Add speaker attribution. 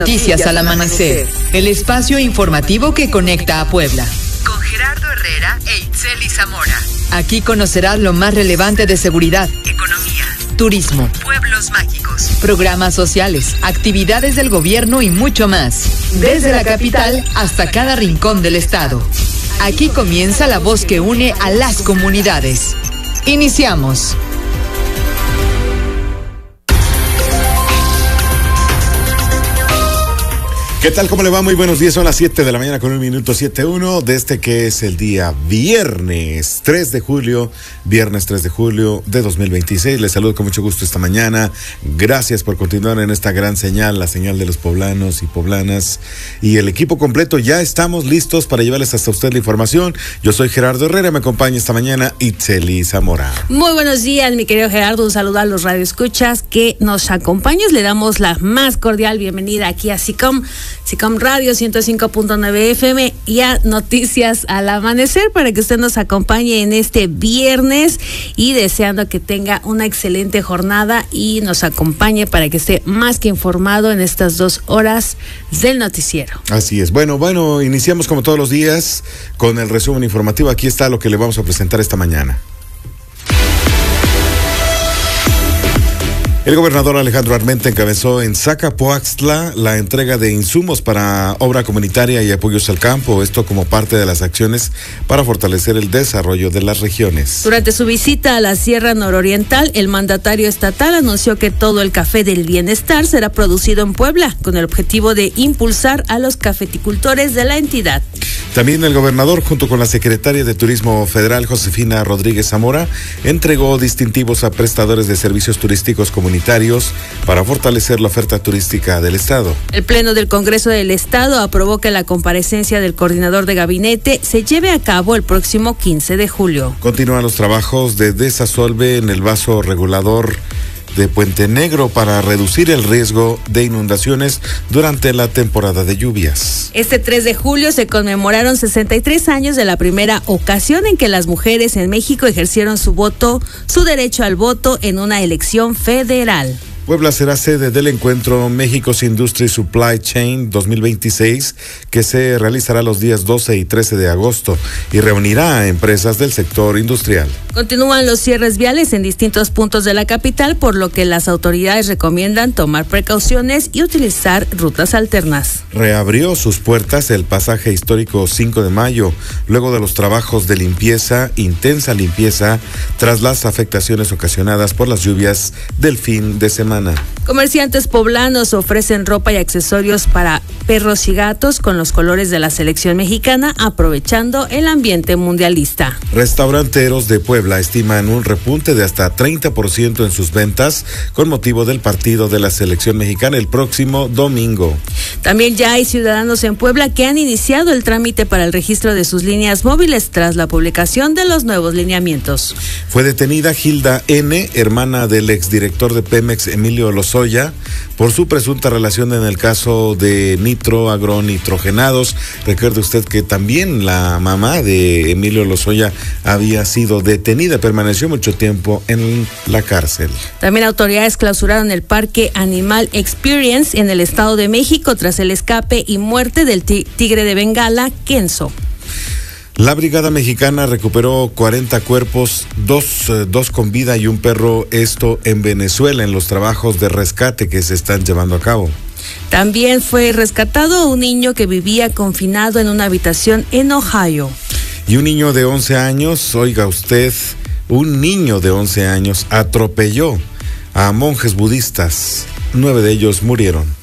Speaker 1: Noticias al amanecer, el espacio informativo que conecta a Puebla.
Speaker 2: Con Gerardo Herrera e Itzeli Zamora.
Speaker 1: Aquí conocerás lo más relevante de seguridad,
Speaker 2: economía,
Speaker 1: turismo,
Speaker 2: pueblos mágicos,
Speaker 1: programas sociales, actividades del gobierno y mucho más. Desde la capital hasta cada rincón del estado. Aquí comienza la voz que une a las comunidades. Iniciamos.
Speaker 3: ¿Qué tal? ¿Cómo le va? Muy buenos días. Son las 7 de la mañana con 1:07 de este que es el día viernes 3 de julio de 2026. Les saludo con mucho gusto esta mañana. Gracias por continuar en esta gran señal, la señal de los poblanos y poblanas. Y el equipo completo ya estamos listos para llevarles hasta usted la información. Yo soy Gerardo Herrera, me acompaña esta mañana Itzeli Zamora.
Speaker 4: Muy buenos días, mi querido Gerardo. Un saludo a los radioescuchas que nos acompañan. Le damos la más cordial bienvenida aquí a SICOM Radio 105.9 FM y a Noticias al Amanecer para que usted nos acompañe en este viernes y deseando que tenga una excelente jornada y nos acompañe para que esté más que informado en estas 2 horas del noticiero.
Speaker 3: Así es. Bueno, iniciamos como todos los días con el resumen informativo. Aquí está lo que le vamos a presentar esta mañana. El gobernador Alejandro Armenta encabezó en Zacapoaxtla la entrega de insumos para obra comunitaria y apoyos al campo, esto como parte de las acciones para fortalecer el desarrollo de las regiones.
Speaker 4: Durante su visita a la Sierra Nororiental, el mandatario estatal anunció que todo el café del bienestar será producido en Puebla, con el objetivo de impulsar a los cafeticultores de la entidad.
Speaker 3: También el gobernador, junto con la secretaria de Turismo Federal, Josefina Rodríguez Zamora, entregó distintivos a prestadores de servicios turísticos comunitarios para fortalecer la oferta turística del Estado.
Speaker 4: El Pleno del Congreso del Estado aprobó que la comparecencia del coordinador de gabinete se lleve a cabo el próximo 15 de julio.
Speaker 3: Continúan los trabajos de desasolve en el vaso regulador de Puente Negro para reducir el riesgo de inundaciones durante la temporada de lluvias.
Speaker 4: Este 3 de julio se conmemoraron 63 años de la primera ocasión en que las mujeres en México ejercieron su derecho al voto en una elección federal.
Speaker 3: Puebla será sede del encuentro México's Industry Supply Chain 2026, que se realizará los días 12 y 13 de agosto y reunirá a empresas del sector industrial.
Speaker 4: Continúan los cierres viales en distintos puntos de la capital, por lo que las autoridades recomiendan tomar precauciones y utilizar rutas alternas.
Speaker 3: Reabrió sus puertas el pasaje histórico 5 de mayo, luego de los trabajos de intensa limpieza, tras las afectaciones ocasionadas por las lluvias del fin de semana.
Speaker 4: Comerciantes poblanos ofrecen ropa y accesorios para perros y gatos con los colores de la selección mexicana, aprovechando el ambiente mundialista.
Speaker 3: Restauranteros de Puebla estiman un repunte de hasta 30% en sus ventas con motivo del partido de la selección mexicana el próximo domingo.
Speaker 4: También ya hay ciudadanos en Puebla que han iniciado el trámite para el registro de sus líneas móviles tras la publicación de los nuevos lineamientos.
Speaker 3: Fue detenida Gilda N., hermana del exdirector de Pemex, Emilio Lozoya, por su presunta relación en el caso de nitroagronitrogenados. Recuerde usted que también la mamá de Emilio Lozoya había sido detenida, permaneció mucho tiempo en la cárcel.
Speaker 4: También autoridades clausuraron el Parque Animal Experience en el Estado de México tras el escape y muerte del tigre de Bengala, Kenzo.
Speaker 3: La Brigada Mexicana recuperó 40 cuerpos, dos con vida y un perro, esto en Venezuela, en los trabajos de rescate que se están llevando a cabo.
Speaker 4: También fue rescatado un niño que vivía confinado en una habitación en Ohio.
Speaker 3: Y un niño de 11 años, oiga usted, un niño de 11 años atropelló a monjes budistas. 9 de ellos murieron.